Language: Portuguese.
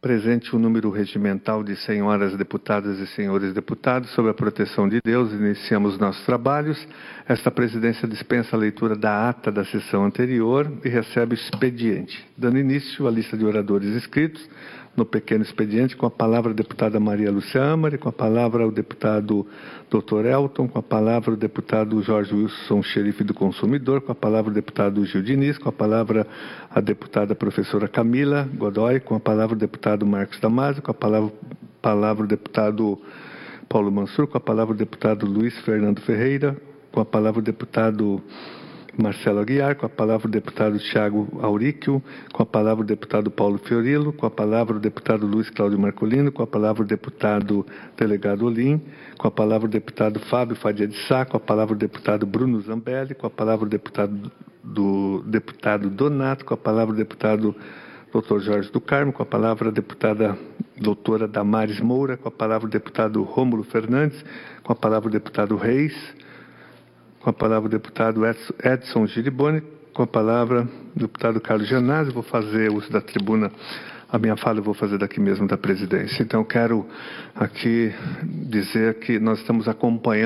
Presente o número regimental de senhoras deputadas e senhores deputados, sob a proteção de Deus, iniciamos nossos trabalhos. Esta presidência dispensa a leitura da ata da sessão anterior e recebe o expediente. Dando início à lista de oradores inscritos no pequeno expediente, com a palavra a deputada Maria Lúcia Amari, com a palavra o deputado Dr. Elton, com a palavra o deputado Jorge Wilson, xerife do consumidor, com a palavra o deputado Gil Diniz, com a palavra a deputada professora Camila Godoy, com a palavra o deputado Marcos Damasio, com a palavra o deputado Paulo Mansur, com a palavra o deputado Luiz Fernando Ferreira, com a palavra o deputado Marcelo Aguiar, com a palavra o deputado Thiago Auríquio, com a palavra o deputado Paulo Fiorilo, com a palavra o deputado Luiz Cláudio Marcolino, com a palavra o deputado delegado Olim, com a palavra o deputado Fábio Fadia de Sá, com a palavra o deputado Bruno Zambelli, com a palavra o deputado Donato, com a palavra o deputado Dr. Jorge do Carmo, com a palavra a deputada doutora Damares Moura, com a palavra o deputado Rômulo Fernandes, com a palavra o deputado Reis, com a palavra o deputado Edson Giriboni, com a palavra o deputado Carlos Gianazzi. Vou fazer uso da tribuna, a minha fala eu vou fazer daqui mesmo da presidência. Então, quero aqui dizer que nós estamos acompanhando